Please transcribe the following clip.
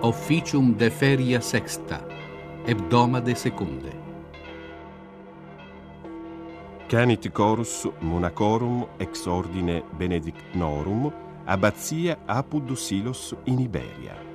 Officium de feria sexta, hebdomade secunde. Canit chorus monacorum ex ordine benedictnorum, abbatia Apud Silos in Iberia.